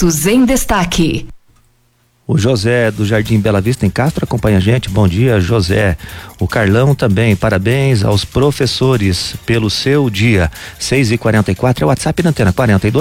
Fatos em destaque. O José do Jardim Bela Vista em Castro acompanha a gente. Bom dia, José. O Carlão também. Parabéns aos professores pelo seu dia. 6h44 é o WhatsApp na antena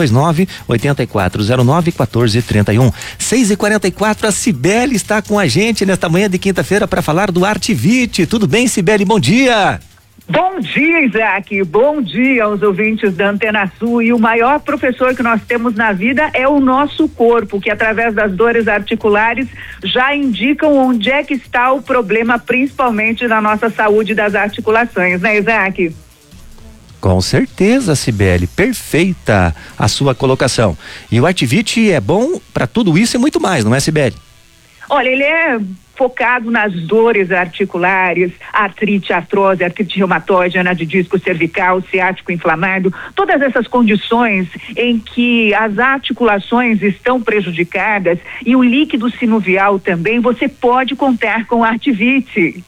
429-8409-1431. 6h44, a Cibele está com a gente nesta manhã de quinta-feira para falar do Artivite. Tudo bem, Cibele? Bom dia. Bom dia, Isaac. Bom dia aos ouvintes da Antena Sul. E o maior professor que nós temos na vida é o nosso corpo, que através das dores articulares já indicam onde é que está o problema, principalmente na nossa saúde das articulações, né, Isaac? Com certeza, Cibele, perfeita a sua colocação. E o Artivite é bom para tudo isso e muito mais, não é, Cibele? Olha, ele é focado nas dores articulares, artrite, artrose, artrite reumatoide, de disco cervical, ciático inflamado, todas essas condições em que as articulações estão prejudicadas e o líquido sinovial também, você pode contar com Artivite.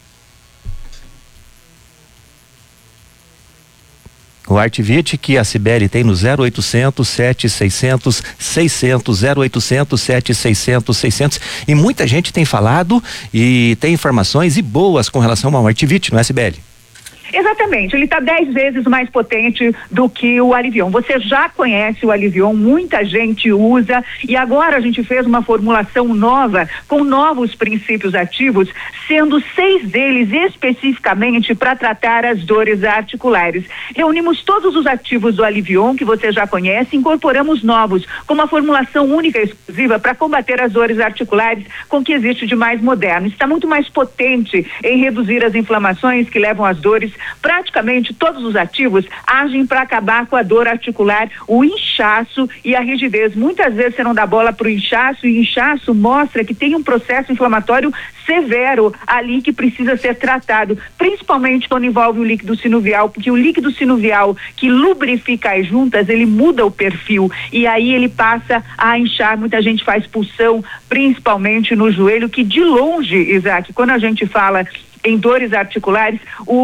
O Artivite que a Cibele tem no 0800 7600 600, 0800 7600 600, e muita gente tem falado e tem informações e boas com relação ao Artivite, não é, Cibele? Exatamente, ele está 10 vezes mais potente do que o Alivion. Você já conhece o Alivion, muita gente usa, e agora a gente fez uma formulação nova com novos princípios ativos, sendo 6 deles especificamente para tratar as dores articulares. Reunimos todos os ativos do Alivion que você já conhece, incorporamos novos com uma formulação única e exclusiva para combater as dores articulares com o que existe de mais moderno. Está muito mais potente em reduzir as inflamações que levam às dores. Praticamente todos os ativos agem para acabar com a dor articular, o inchaço e a rigidez. Muitas vezes você não dá bola para o inchaço, e o inchaço mostra que tem um processo inflamatório severo ali que precisa ser tratado, principalmente quando envolve o líquido sinovial, porque o líquido sinovial que lubrifica as juntas, ele muda o perfil e aí ele passa a inchar. Muita gente faz pulsão, principalmente no joelho, que de longe, Isaac, quando a gente fala em dores articulares,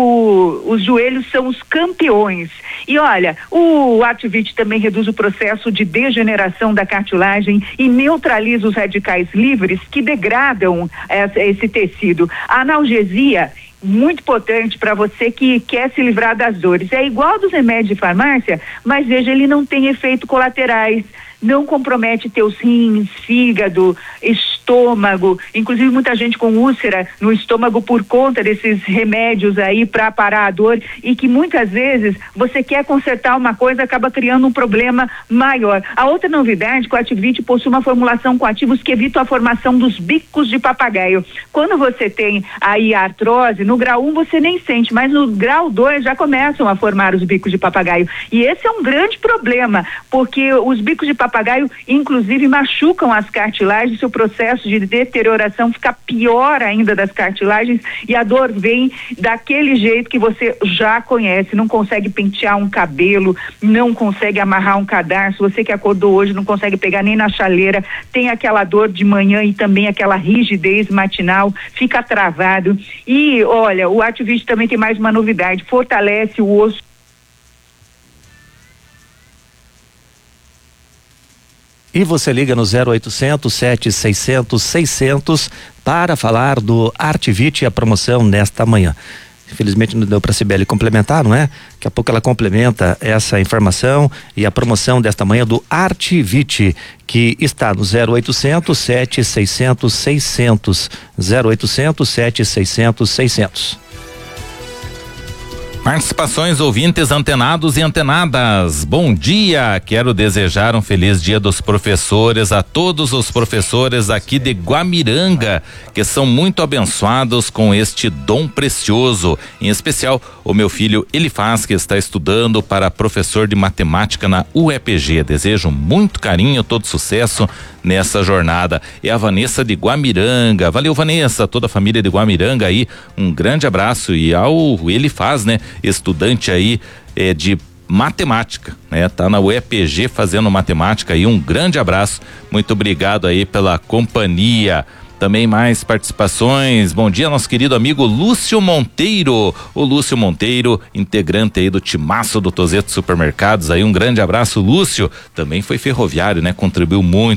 os joelhos são os campeões. E olha, o Artivite também reduz o processo de degeneração da cartilagem e neutraliza os radicais livres que degradam esse tecido. A analgesia, muito potente para você que quer se livrar das dores. É igual dos remédios de farmácia, mas veja, ele não tem efeitos colaterais, não compromete teus rins, fígado, estômago, inclusive muita gente com úlcera no estômago por conta desses remédios aí para parar a dor, e que muitas vezes você quer consertar uma coisa, acaba criando um problema maior. A outra novidade é que o Artivite possui uma formulação com ativos que evitam a formação dos bicos de papagaio. Quando você tem aí a artrose, no grau 1 você nem sente, mas no grau 2 já começam a formar os bicos de papagaio, e esse é um grande problema, porque os bicos de papagaio inclusive machucam as cartilagens, seu processo de deterioração fica pior ainda das cartilagens, e a dor vem daquele jeito que você já conhece, não consegue pentear um cabelo, não consegue amarrar um cadarço, você que acordou hoje não consegue pegar nem na chaleira, tem aquela dor de manhã e também aquela rigidez matinal, fica travado. E olha, o Artivite também tem mais uma novidade, fortalece o osso. E você liga no 0800 7600 600 para falar do Artivite, a promoção nesta manhã. Infelizmente não deu para a Cibele complementar, não é? Daqui a pouco ela complementa essa informação e a promoção desta manhã do Artivite, que está no 0800 7600 600, 0800 7600 600. Participações, ouvintes antenados e antenadas. Bom dia, quero desejar um feliz dia dos professores a todos os professores aqui de Guamiranga, que são muito abençoados com este dom precioso, em especial o meu filho Elifaz, que está estudando para professor de matemática na UEPG. Desejo muito carinho, todo sucesso nessa jornada. É a Vanessa de Guamiranga. Valeu, Vanessa, toda a família de Guamiranga aí, um grande abraço. E ao Elifaz, né, estudante aí de matemática, né? Tá na UEPG fazendo matemática aí, um grande abraço, muito obrigado aí pela companhia. Também mais participações. Bom dia, nosso querido amigo Lúcio Monteiro. O Lúcio Monteiro, integrante aí do timaço do Tozeto Supermercados. Aí um grande abraço, Lúcio. Também foi ferroviário, né? Contribuiu muito